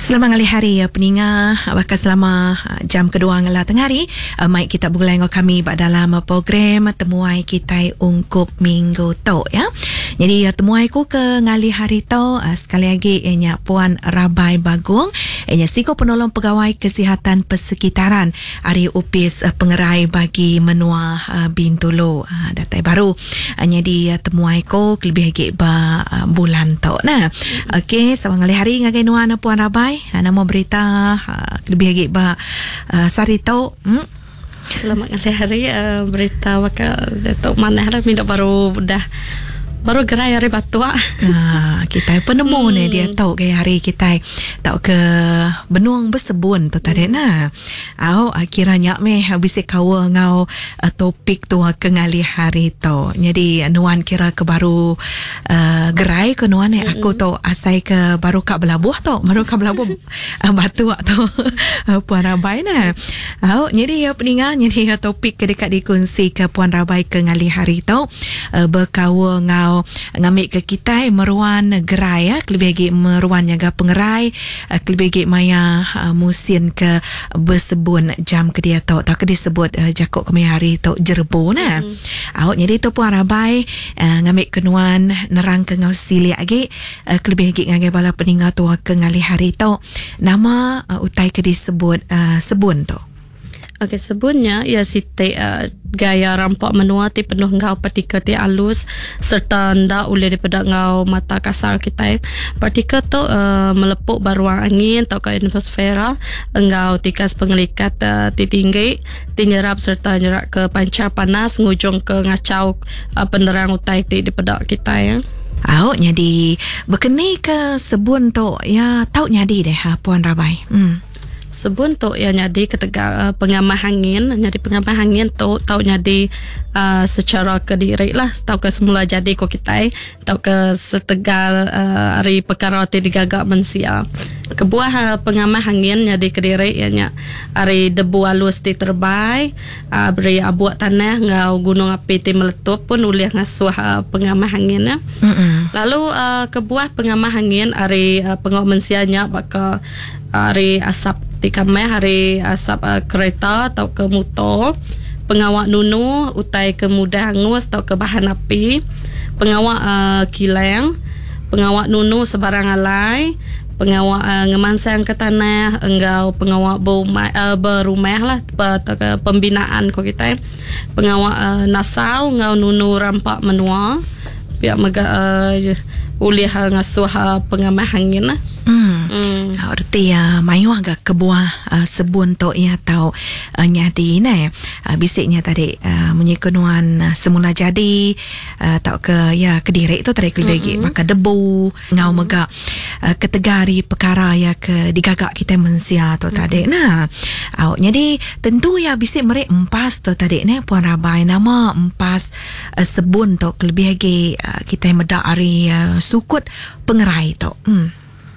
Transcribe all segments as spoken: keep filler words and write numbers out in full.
Selamat hari ya peninga, bakal selama jam kedua ngala tengah hari mai kita bergulai dengan kami dalam program temuai kita ungkup minggu tu ya. Jadi temuai ku ke ngali hari tu sekali lagi ianya Puan Rabai Bagong, ianya Siko Penolong Pegawai Kesihatan Persekitaran Ari Upis Pengerai bagi Menua Bintulu datai baru. Jadi temuai ku lebih lagi ba bulan tu. Nah, okey, sama ngali hari ngagai nuana Puan Rabai. Nama berita uh, lebih lagi ba uh, Sarito. Hmm? Selamat hari uh, berita wakil Datuk Manah lah minta baru dah baru gerai hari batu ah. Nah, kita penemu hmm. ni dia tahu ke hari kita tahu ke benuang bersebun tu tadi hmm. nah. Au akhirnya meh habis kau ngau uh, topik tu ke ngali hari tu. Jadi nuan kira ke baru uh, gerai ke nuan ni aku tu asai ke baru kak belabuh tu, baru kak belabuh uh, batu tu uh, Puan Rabai nah. Au jadi ya peningan jadi topik ke dekat dikongsi ke Puan Rabai ke ngali hari tu uh, berkau ngau ngambil ke kita meruan gerai ya, lebih lagi meruan jaga pengerai, lebih lagi maya uh, musim ke bersebun jam ke dia tu tak ke disebut uh, jakok kami hari tu jerbu nah. Mm. Awak jadi tu Puan Rabai uh, ngambil kenuan nerang ke ngau sili lagi uh, lebih lagi ngagai bala peningat tu ke ngali hari tu nama uh, utai ke disebut uh, sebun tu. Okey, sebutnya ia siti uh, gaya rampak menua ti penuh ngau partikel ti alus serta ndak oleh daripada ngau mata kasar kita. Partikel tu uh, melepuk baruang angin atau ke atmosfera ngau tikas pengelikat uh, ti tinggi ti nyerap serta nyerap ke pancar panas ngujung ke ngacau uh, penerang utai ti daripada kita ya. Au jadi berkenai ke sebun tu ya tahu nyadi deh ha, Puan Rabai. Hmm. Sebun tu ya nyadi ketegal uh, pengamah angin, nyadi pengamah angin tu tahu nyadi uh, secara kediri lah, tahu ke semula jadi ko kita, tahu ke setegal uh, hari perkara ti digagak mensia. Kebuah uh, pengamah angin nyadi kediri ianya hari debu halus ti terbai, uh, beri abuak tanah ngau gunung api ti meletup pun ulih ngasuh uh, pengamah anginnya. Mm-hmm. Lalu uh, kebuah pengamah angin hari uh, pengok mensianya bakal hari asap ti kamai hari asap uh, kereta atau ke motor, pengawak nunu utai ke mudah hangus atau ke bahan api, pengawak uh, kileng, pengawak nunu sebarang alai, pengawak uh, ngemansang ke tanah, enggau pengawak berumah, uh, berumah lah atau ke pembinaan ko kita, pengawak uh, nasau ngau nunu rampak menua pihak mega uh, ulih ngasuh uh, pengamah angin lah. Hmm. Hmm. Arti ya uh, mayu agak kebuah uh, sebun tu ya tahu uh, nyadi nah uh, bisiknya tadi uh, menyekunuan uh, semula jadi uh, tahu ke ya kediri tu tadi lebih lagi maka debu ngau mega uh, ketegari perkara ya ke digagak kita mensia tu tadi. Nah uh, jadi tentu ya bisik merek empas tu tadi nah Puan Rabai nama empas uh, sebun tu lebih lagi uh, kita medak ari uh, sukut pengerai tu. Hmm.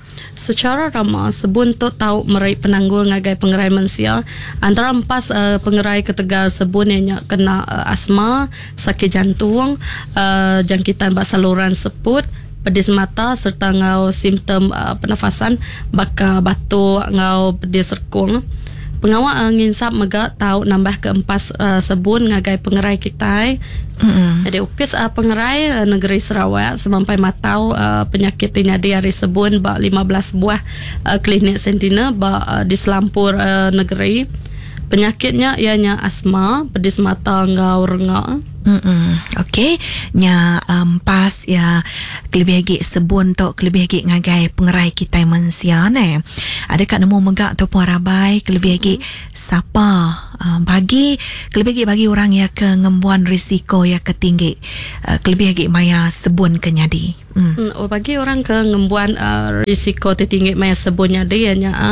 Secara ramah sebun tu tahu meraih penanggur ngagai pengerai mensia antara empas uh, pengerai ketegal sebun yang kena uh, asma, sakit jantung, uh, jangkitan bak saluran seput, pedis mata serta ngau simptom uh, pernafasan baka batuk ngau pedis serkung. Pengawak uh, nginsap megak tahu nambah ke empas uh, sebun ngagai pengerai kita. Mm-hmm. Jadi upis uh, pengerai uh, negeri Sarawak semampai matau uh, penyakit ini di hari sebun bak lima belas buah uh, klinik sentina bak uh, di selampur uh, negeri. Penyakitnya ianya asma, pedis mata ngau rengak. Mm-mm. Okey, nya um, pas ya lebih lagi sebun tu lebih lagi ngagai pengerai kita mensia ne. Ada kat nemu megak tu Puan Rabai lebih lagi siapa um, bagi lebih lagi bagi orang ya ke ngembuan risiko ya ketinggi uh, lebih lagi maya sebun kenyadi. Hmm. Oh, bagi orang ke ngembuan uh, risiko tertinggi maya sebun nyadi ianya uh,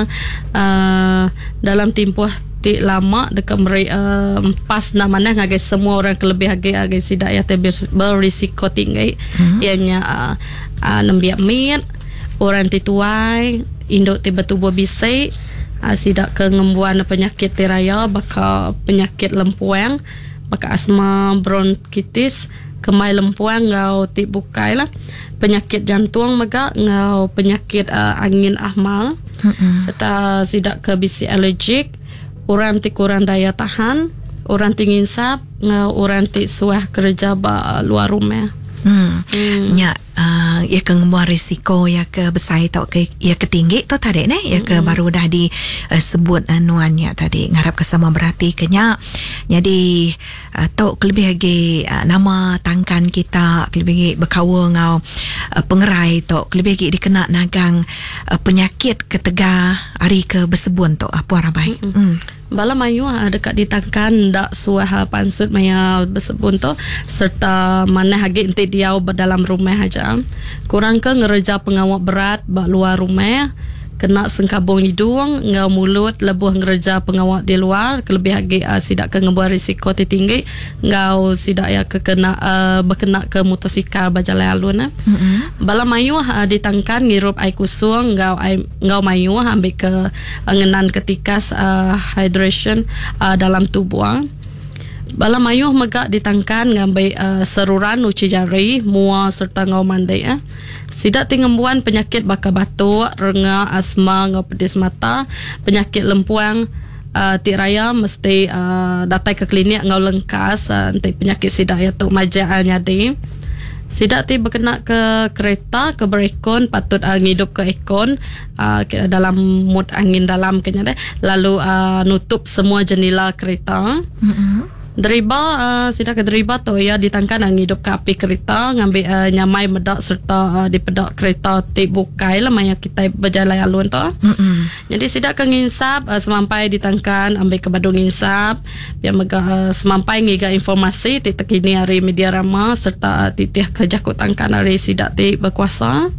uh, dalam tempoh ti lama dekat meri uh, pas namanya ngagai semua orang kelebih agi agi sidak ya berisiko tinggi hmm. ianya uh, uh, nembiak mit orang ti tuai induk ti bertubuh bisik uh, sidak ke ngembuan penyakit tiraya baka penyakit lempuang baka asma bronkitis kemai lempuang ngau ti bukai lah, penyakit jantung maga ngau penyakit uh, angin ahmal, mm-hmm. serta sidak ke bisi alergik, orang ti kurang daya tahan, orang ti nginsap ngau orang ti suah kerja ba luar rumah. Hmm. hmm. Nya uh, ya ke ngembuang risiko ya ke besar tau ke ya ke tinggi tu tadi ne ya ke hmm. baru dah di uh, sebut uh, nuannya tadi ngarap kesama berarti kenya jadi uh, tau lebih lagi uh, nama tangkan kita lebih lagi berkawa ngau uh, pengerai tau lebih lagi dikena nagang uh, penyakit ketega hari ke bersebun tu apa rabai. Hmm. hmm. Bala mayu dekat ditangkan dak suah pansut maya bersebun tu serta mana hagi enti dia berdalam rumah aja. Kurang ke ngereja pengawak berat bak luar rumah, kena sengkabung hidung, ngau mulut lebuh ngereja pengawak di luar, kelebih hagi uh, sidak ke ngebuat risiko tinggi, ngau sidak ya ke kena uh, berkena ke motosikal berjalan alun. Mm-hmm. Bala mayu uh, ditangkan ngirup air kusung, ngau ngau mayu ambil ke uh, ngenan ketikas uh, hydration uh, dalam tubuh. Bala mayuh megak ditangkan ngambil uh, seruran uci jari, mua serta ngau mandai eh. Sidak tingembuan penyakit baka batuk, rengah, asma, ngau pedis mata, penyakit lempuang, uh, ti raya mesti uh, datang ke klinik ngau lengkas uh, nanti penyakit sidak ya tu majaa nyadi. Sidak ti berkena ke kereta, ke berekon, patut uh, ngidup ke ekon uh, dalam mood angin dalam kenya deh. Lalu uh, nutup semua jendela kereta. Mm-hmm. Deriba uh, sidak ke deriba tu ya ditangkan uh, ngidup ke api kereta, ngambil uh, nyamai medak serta uh, dipedak kereta ti bukai lah maya kita berjalan alun tu. Mm-hmm. Jadi sidak ke nginsap uh, semampai ditangkan ambil ke badung nginsap biar mega uh, semampai ngiga informasi ti terkini hari media rama serta uh, titih ke jakut tangkan hari sidak ti berkuasa.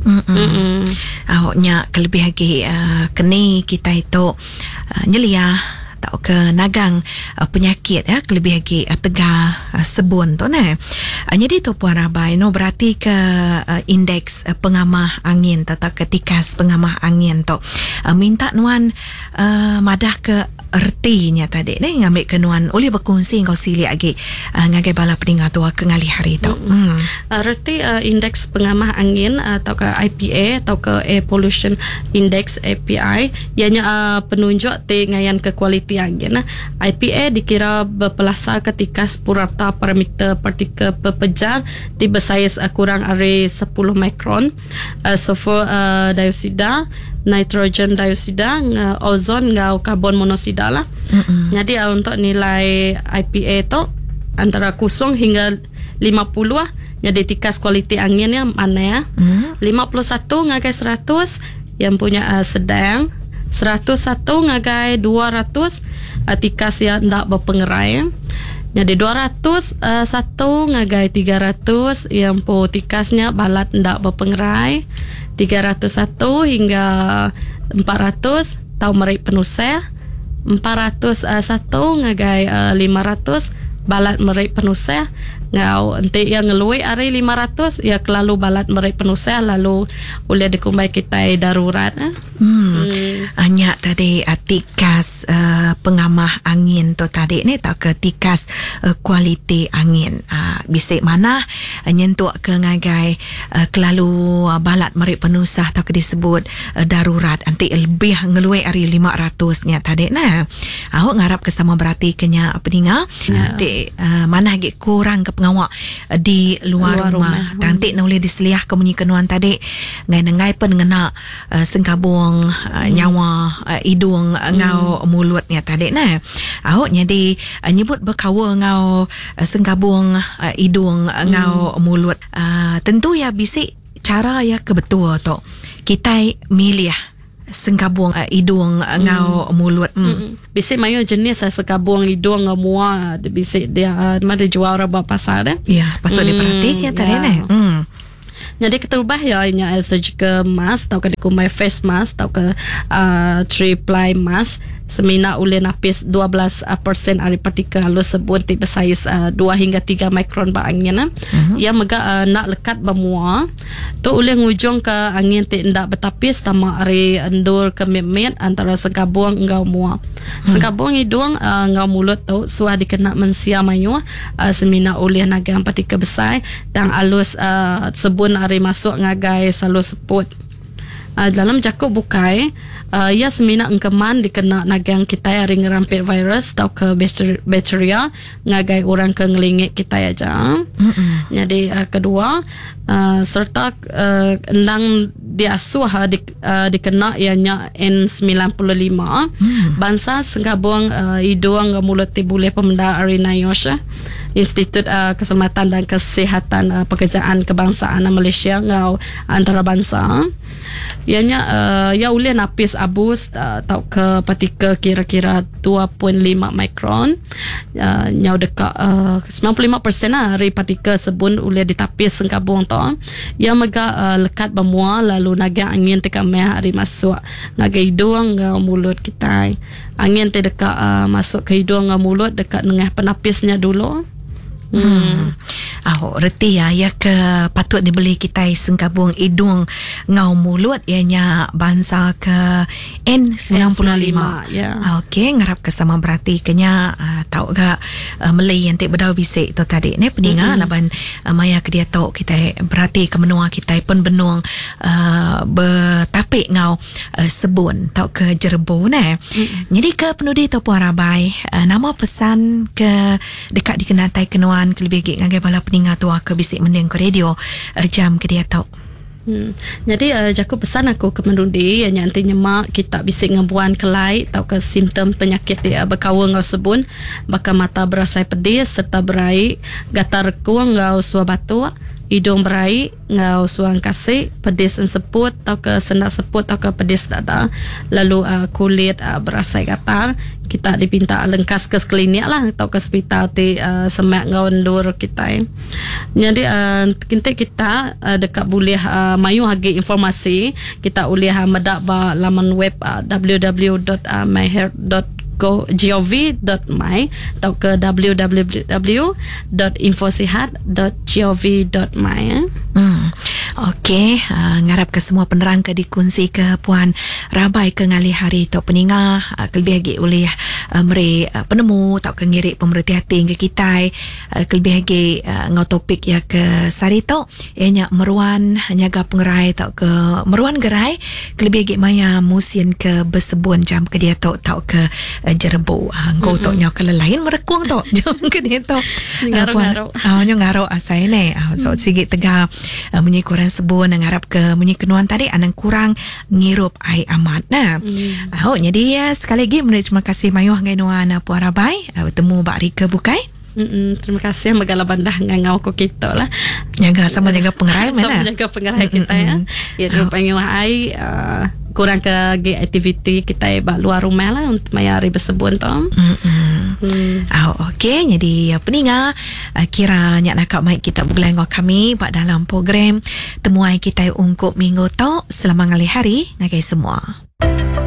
Mm-mm. Awaknya kelebih lagi uh, keni kita itu uh, nyelia tau ke nagang uh, penyakit ya kelebih lagi uh, tegah uh, sebun tu ne. Uh, jadi tu puan rabai no berarti ke uh, indeks uh, pengamah angin atau ketikas pengamah angin tu uh, minta nuan uh, madah ke ertinya tadi ne ngambil ke nuan boleh berkongsi kau sili lagi uh, ngagai bala pendengar tu ke ngali hari tu. Hmm. Uh, erti uh, indeks pengamah angin uh, atau ke I P A atau ke Air Pollution Index A P I ianya uh, penunjuk ti ngayan ke kualiti angin. I P A dikira berpelasar ketika purata parameter partikel per pejar di bersaiz uh, kurang dari sepuluh mikron, uh, sulfur uh, dioksida, nitrogen dioksida, uh, ozon ngau karbon monoksida lah. Mm-hmm. Jadi uh, untuk nilai I P A tu antara kosong hingga lima puluh lah. Jadi tikas kualiti angin yang mana ya? Mm. lima puluh satu ngagai seratus yang punya uh, sedang, seratus satu ngagai dua ratus uh, tikas yang tidak berpengerai. Jadi dua ratus satu ngagai tiga ratus yang po tikasnya balat tidak berpengerai. tiga ratus satu hingga empat ratus tau merik penusah. empat ratus satu ngagai uh, lima ratus balat merik penusah. Ngau enti yang ngeluai hari lima ratus ya kelalu balat merik penusah lalu boleh dikumbai kita darurat. Eh? Hmm. hmm. Hanya tadi uh, tikas uh, pengamah angin tu tadi ni tak ke tikas uh, kualiti angin. Uh, bisik mana uh, nyentuk ke ngagai uh, kelalu uh, balat merik penusah tak ke disebut uh, darurat anti lebih ngeluai hari lima ratus nya tadi nah. Awak ngarap ke sama berarti kenya peninga yeah. Di uh, mana lagi kurang ke pengawak uh, di luar, luar rumah. rumah. Nanti nak boleh diseliah ke bunyi kenuan tadi ngai-ngai pun ngena uh, sengkabung Uh, hmm. nyawa uh, hidung uh, hmm. ngau mulutnya tadi nah. Awak jadi uh, nyebut berkawa ngau uh, sengkabung uh, hidung uh, hmm. ngau mulut. Uh, tentu ya bisik cara ya kebetul tu. Kita milih sengkabung uh, hidung uh, ngau hmm. mulut. Hmm. Hmm. Bisik mayu jenis uh, sengkabung hidung ngau mua bisik dia uh, mana jual orang buat pasar dah. Ya, patut hmm. diperhatikan tadi yeah. nah. Hmm. Jadi keterubah ya nya surgical mask tau ke dikumai face mask tau ke uh, three ply mask semina ulih napis dua belas persen dari partikel halus sebut tipe saiz uh, dua hingga tiga mikron ba angin uh-huh. Ia mega uh, nak lekat bamua tu ulih ngujung ke angin ti ndak betapis tama ari endur ke mimit antara segabung ngau mua hmm. segabung hidung uh, ngau mulut tu suah dikena mensia mayu uh, semina ulih nagang partikel besar dan alus uh, sebun ari masuk ngagai salus seput. Uh, dalam jakuk bukai uh, ia semina engkeman dikena nagang kita yang ngerampit virus atau ke bakteria ngagai orang ke ngelingit kita aja. Mm-hmm. Jadi uh, kedua uh, serta uh, endang diasuh uh, di, uh, dikena ianya N sembilan puluh lima mm. bangsa senggabung uh, hidung mulut tibule pemenda Arina Yosha Institut uh, Keselamatan dan Kesihatan uh, Pekerjaan Kebangsaan Malaysia ngau antarabangsa. Ianya uh, ya ulih napis abus uh, tau ke partikel kira-kira dua perpuluhan lima mikron. Uh, nyau dekat uh, sembilan puluh lima persen lah dari partikel sebun ulih ditapis sengkabung tu. Ia mega uh, lekat bemua lalu naga angin tekan meh hari masuk naga hidung ngau mulut kita. Angin te dekat uh, masuk ke hidung ngau mulut dekat nengah penapisnya dulu. Hmm. Oh, reti ya ya ke patut dibeli kita sengkabung hidung ngau mulut ianya bangsa ke N sembilan puluh lima. Ya. Okey, ngarap ke sama berarti kenya uh, tahu gak uh, Malay yang tik bedau bisik tu tadi ni peninga mm-hmm. laban uh, maya ke dia tahu kita berarti ke menua kita pun benung uh, bertapik ngau uh, sebun tahu ke jerbu ne. Mm-hmm. Jadi ke penudi tu puan Rabai uh, nama pesan ke dekat dikenatai kenua kelebih gig ngagai bala peningat tua ke bisik mendeng ke radio uh, jam ke dia tahu. Hmm. Jadi uh, jaku pesan aku ke mendundi yang nantinya mak kita bisik ngebuan kelai tau ke simptom penyakit dia berkawa ngau sebun bakal mata berasai pedih serta berai gatar rekuang ngau suah batuk hidung berai ngau suang kasih pedis seput tau ke sendak seput tau ke pedis dada lalu uh, kulit uh, berasai gatar kita dipinta lengkas ke klinik lah atau ke hospital ti uh, semak ngau endur kita eh. Jadi uh, kita kita uh, dekat boleh uh, mayu hagi informasi kita boleh uh, medak ba laman web uh, w w w dot myhealth dot gov dot my atau ke w w w dot infosihat dot gov dot my eh. Hmm. Okey, uh, ngarap ke semua penerang ke dikongsi ke puan Rabai ke ngali hari tok peninga uh, kelebih lagi oleh uh, mere uh, penemu tak ke ngirik pemerhati hati ke kita uh, kelebih lagi uh, ngau topik ya ke sari tok ianya meruan nyaga pengerai tak ke meruan gerai kelebih lagi maya musin ke bersebun jam ke dia tok tak ke uh, jerbu uh, ngau tok nya ke lain merekung tok jam ke dia tok ngaro-ngaro ah nya ngaro asai ne ah so sikit tegah uh, menyi kurang sebun ngarap ke menyi kenuan tadi anang kurang ngirup ai amat nah. Mm. Oh jadi ya sekali lagi menurut terima kasih mayuh ngai nuan puan Rabai uh, bertemu Bak Rika Bukai. Mm-mm, terima kasih megala bandah ngau ko kita lah. Jaga sama jaga pengerai mana? Sama jaga pengerai kita ya. Ya rupanya ai uh, kurang ke ge aktiviti kita ba luar rumah lah untuk mayari bersebun tu. Hmm. Oh, okey, jadi uh, peninga uh, kira nyak nak mai kita bergelengok kami buat dalam program temuai kita ungkup minggu tu selama ngali hari ngagai semua.